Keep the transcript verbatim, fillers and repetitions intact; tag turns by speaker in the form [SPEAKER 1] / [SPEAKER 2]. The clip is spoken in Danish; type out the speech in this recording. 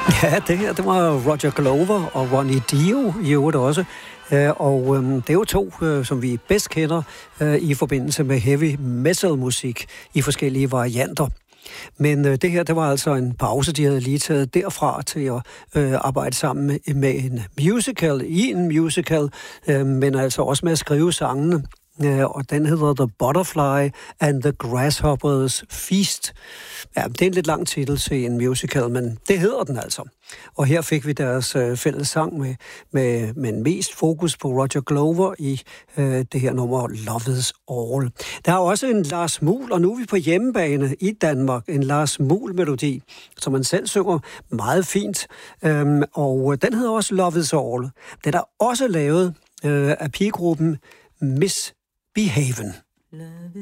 [SPEAKER 1] Ja, det her, det var Roger Glover og Ronnie Dio i øvrigt også. Og øhm, det er jo to, øh, som vi bedst kender øh, i forbindelse med heavy metal-musik i forskellige varianter. Men øh, det her, det var altså en pause, de havde lige taget derfra til at øh, arbejde sammen med, med en musical, i en musical, øh, men altså også med at skrive sangene. Øh, og den hedder The Butterfly and the Grasshopper's Feast. Ja, det er en lidt lang titel til en musical, men det hedder den altså. Og her fik vi deres øh, fælles sang med, med, med mest fokus på Roger Glover i øh, det her nummer Love Is All. Der er også en Lars Muhl, og nu er vi på hjemmebane i Danmark, en Lars Muhl-melodi, som man selv synger meget fint. Øhm, og den hedder også Love Is All. Den er også lavet øh, af pigegruppen Miss Behaven.